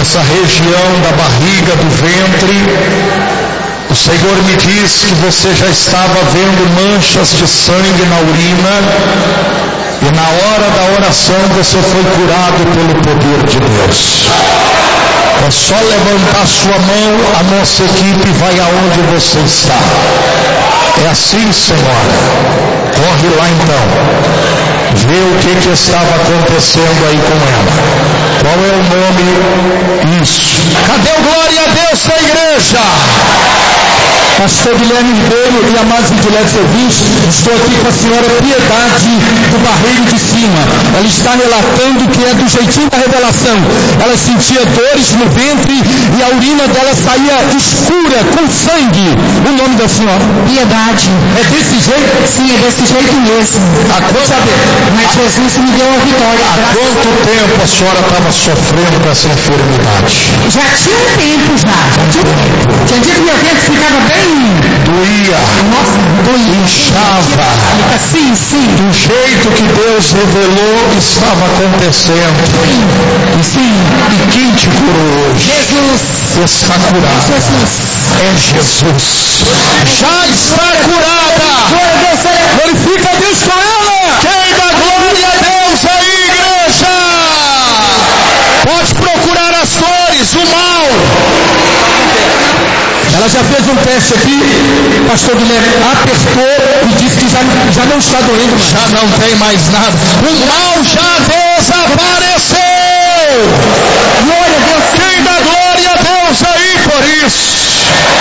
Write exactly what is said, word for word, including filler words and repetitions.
nessa região da barriga, do ventre. O Senhor me disse que você já estava vendo manchas de sangue na urina, e na hora da oração você foi curado pelo poder de Deus. É só levantar sua mão, a nossa equipe vai aonde você está. É assim, senhora. Corre lá então. Vê o que, que estava acontecendo aí com ela. Qual é o nome? Isso. Cadê o glória a Deus da igreja? Pastor Guilherme Ribeiro e amados vigilantes ouvintes, estou aqui com a senhora Piedade do Barreiro de Cima. Ela está relatando que é do jeitinho da revelação. Ela sentia dores no ventre e a urina dela saía escura, com sangue. O nome da senhora? Piedade. É desse jeito? Sim, é desse jeito mesmo. Há quanto, Mas Jesus me deu a vitória. há quanto tempo a senhora estava sofrendo com essa enfermidade? Já tinha um tempo já. Já tinha um tempo. Tinha dia que meu ventre ficava bem... Doía. Nossa, doía. Inchava. Sim, sim. Do jeito que Deus revelou, estava acontecendo. Sim, sim. E quem te curou hoje? Jesus. Está curada. Jesus. É Jesus. Já está curada. Glória a Deus. Glorifica a Deus com ela. Quem dá glória a Deus aí, igreja? Pode procurar as dores, o mal. Ela já fez um teste aqui, pastor Guilherme, apertou e disse que já, já não está doendo mais. Já não tem mais nada. O mal já desapareceu. Glória a Deus. Quem dá glória a Deus aí por isso?